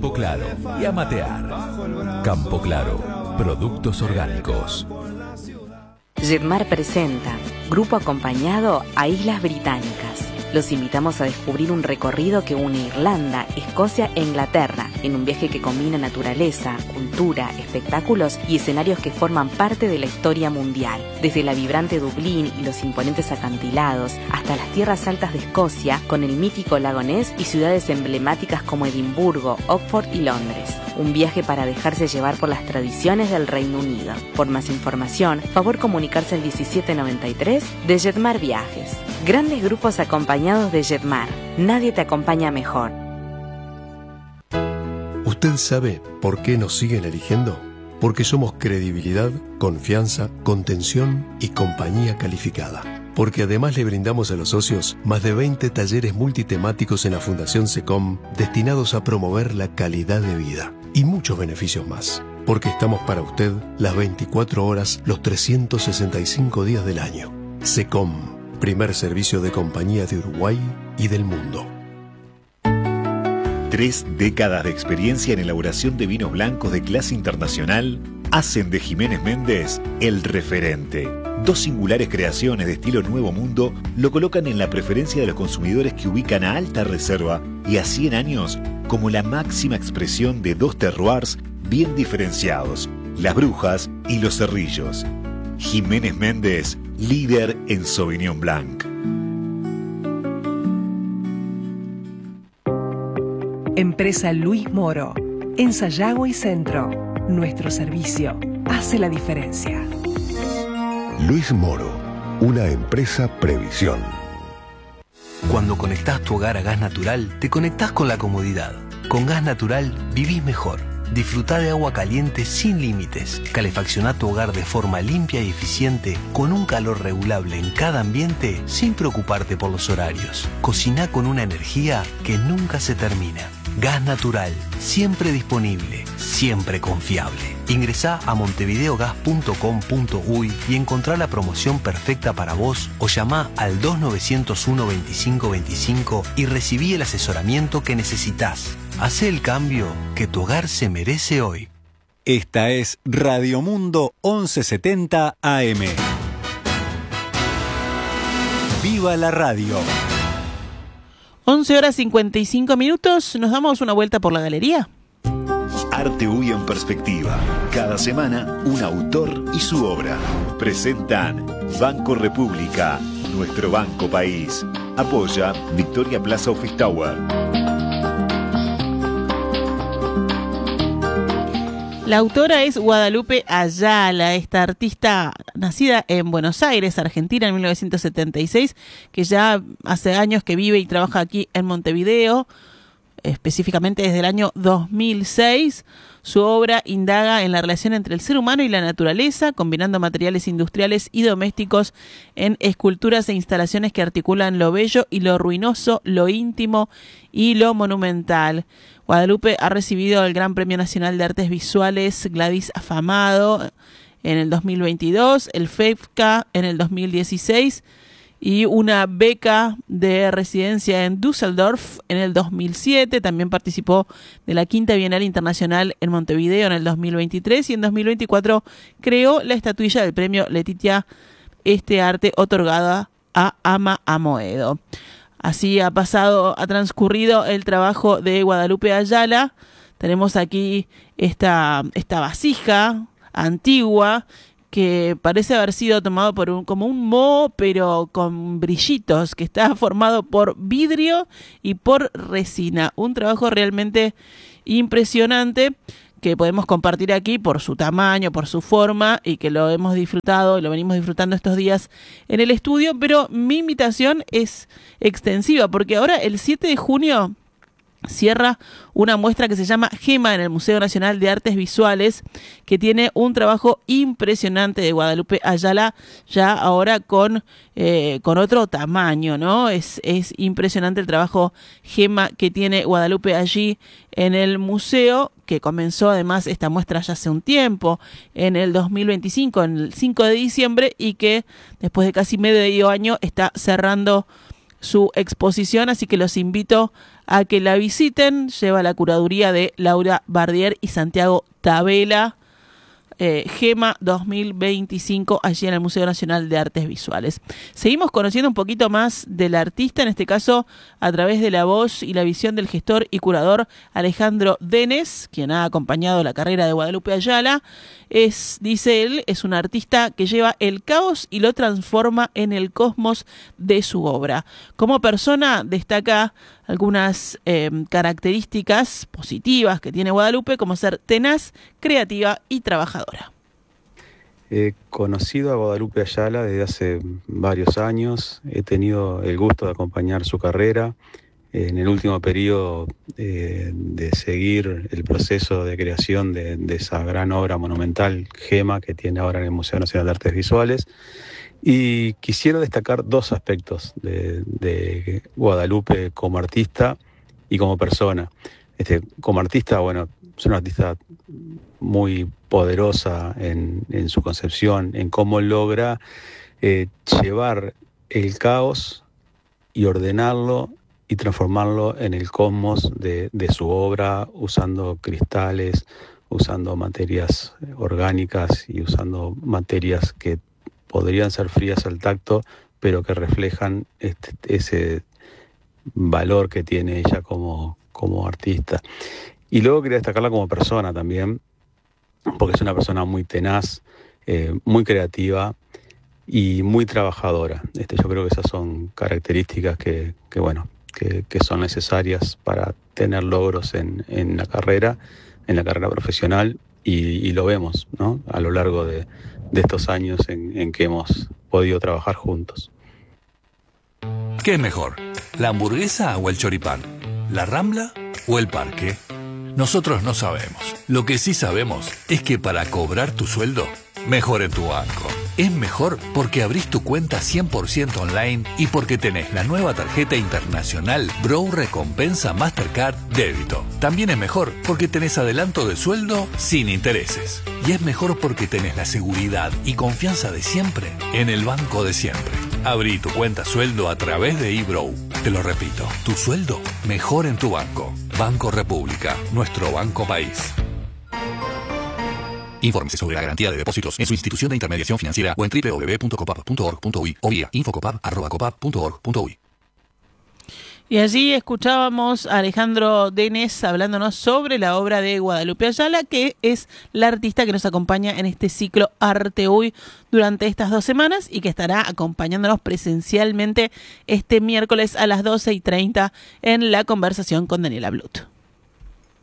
Campo Claro y a matear. Campo Claro, productos orgánicos. Jetmar presenta Grupo Acompañado a Islas Británicas. Los invitamos a descubrir un recorrido que une Irlanda, Escocia e Inglaterra, en un viaje que combina naturaleza, cultura, espectáculos y escenarios que forman parte de la historia mundial. Desde la vibrante Dublín y los imponentes acantilados, hasta las tierras altas de Escocia, con el mítico lago Ness y ciudades emblemáticas como Edimburgo, Oxford y Londres. Un viaje para dejarse llevar por las tradiciones del Reino Unido. Por más información, favor comunicarse al 1793 de Jetmar Viajes. Grandes grupos acompañados de Jetmar. Nadie te acompaña mejor. ¿Usted sabe por qué nos siguen eligiendo? Porque somos credibilidad, confianza, contención y compañía calificada. Porque además le brindamos a los socios más de 20 talleres multitemáticos en la Fundación SECOM destinados a promover la calidad de vida y muchos beneficios más. Porque estamos para usted las 24 horas, los 365 días del año. SECOM, primer servicio de compañía de Uruguay y del mundo. 3 décadas de experiencia en elaboración de vinos blancos de clase internacional hacen de Jiménez Méndez el referente. 2 singulares creaciones de estilo Nuevo Mundo lo colocan en la preferencia de los consumidores que ubican a Alta Reserva y a 100 años como la máxima expresión de 2 terroirs bien diferenciados, Las Brujas y Los Cerrillos. Jiménez Méndez, líder en Sauvignon Blanc. Empresa Luis Moro, en Sayago y Centro. Nuestro servicio hace la diferencia. Luis Moro, una empresa Previsión. Cuando conectás tu hogar a gas natural, te conectás con la comodidad. Con gas natural vivís mejor. Disfrutá de agua caliente sin límites. Calefaccioná tu hogar de forma limpia y eficiente, con un calor regulable en cada ambiente, sin preocuparte por los horarios. Cociná con una energía que nunca se termina. Gas natural, siempre disponible, siempre confiable. Ingresá a montevideogas.com.uy y encontrá la promoción perfecta para vos o llamá al 2901-2525 y recibí el asesoramiento que necesitas. Hacé el cambio que tu hogar se merece hoy. Esta es Radio Mundo 1170 AM. ¡Viva la radio! 11:55. Nos damos una vuelta por la galería. Arte UI en perspectiva. Cada semana, un autor y su obra. Presentan Banco República, nuestro banco país. Apoya Victoria Plaza Office Tower. La autora es Guadalupe Ayala, esta artista nacida en Buenos Aires, Argentina, en 1976, que ya hace años que vive y trabaja aquí en Montevideo, específicamente desde el año 2006. Su obra indaga en la relación entre el ser humano y la naturaleza, combinando materiales industriales y domésticos en esculturas e instalaciones que articulan lo bello y lo ruinoso, lo íntimo y lo monumental. Guadalupe ha recibido el Gran Premio Nacional de Artes Visuales Gladys Afamado en el 2022, el FEFCA en el 2016 y una beca de residencia en Düsseldorf en el 2007. También participó de la Quinta Bienal Internacional en Montevideo en el 2023 y en 2024 creó la estatuilla del premio Letitia Este Arte otorgada a Ama Amoedo. Así ha transcurrido el trabajo de Guadalupe Ayala. Tenemos aquí esta vasija antigua que parece haber sido tomado como un moho, pero con brillitos, que está formado por vidrio y por resina. Un trabajo realmente impresionante que podemos compartir aquí por su tamaño, por su forma, y que lo hemos disfrutado y lo venimos disfrutando estos días en el estudio. Pero mi invitación es extensiva, porque ahora el 7 de junio cierra una muestra que se llama Gema en el Museo Nacional de Artes Visuales, que tiene un trabajo impresionante de Guadalupe Ayala, ya ahora con otro tamaño, ¿no? Es impresionante el trabajo Gema que tiene Guadalupe allí en el museo, que comenzó además esta muestra ya hace un tiempo, en el 2025, en el 5 de diciembre, y que después de casi medio año está cerrando su exposición, así que los invito a que la visiten. Lleva la curaduría de Laura Bardier y Santiago Tabela. GEMA 2025, allí en el Museo Nacional de Artes Visuales. Seguimos conociendo un poquito más del artista, en este caso a través de la voz y la visión del gestor y curador Alejandro Denes, quien ha acompañado la carrera de Guadalupe Ayala. Dice él, es un artista que lleva el caos y lo transforma en el cosmos de su obra. Como persona destaca algunas características positivas que tiene Guadalupe, como ser tenaz, creativa y trabajadora. He conocido a Guadalupe Ayala desde hace varios años, he tenido el gusto de acompañar su carrera, en el último periodo de seguir el proceso de creación de esa gran obra monumental, GEMA, que tiene ahora en el Museo Nacional de Artes Visuales. Y quisiera destacar dos aspectos de Guadalupe como artista y como persona. Como artista, bueno, es una artista muy poderosa en su concepción, en cómo logra llevar el caos y ordenarlo y transformarlo en el cosmos de su obra, usando cristales, usando materias orgánicas y usando materias que podrían ser frías al tacto, pero que reflejan ese valor que tiene ella como artista. Y luego quería destacarla como persona también, porque es una persona muy tenaz, muy creativa y muy trabajadora. Yo creo que esas son características que son necesarias para tener logros en la carrera profesional, y lo vemos, ¿no?, a lo largo de estos años en que hemos podido trabajar juntos. ¿Qué es mejor? ¿La hamburguesa o el choripán? ¿La Rambla o el parque? Nosotros no sabemos. Lo que sí sabemos es que para cobrar tu sueldo, mejor en tu banco. Es mejor porque abrís tu cuenta 100% online y porque tenés la nueva tarjeta internacional Brow Recompensa Mastercard Débito. También es mejor porque tenés adelanto de sueldo sin intereses. Y es mejor porque tenés la seguridad y confianza de siempre en el banco de siempre. Abrí tu cuenta sueldo a través de eBrow. Te lo repito, tu sueldo mejor en tu banco. Banco República, nuestro banco país. Infórmese sobre la garantía de depósitos en su institución de intermediación financiera o en www.copap.org.uy o vía infocopap@copap.org.uy. Y allí escuchábamos a Alejandro Denes hablándonos sobre la obra de Guadalupe Ayala, que es la artista que nos acompaña en este ciclo Arte Hoy durante estas 2 semanas y que estará acompañándonos presencialmente este miércoles a las 12:30 en la conversación con Daniela Blut.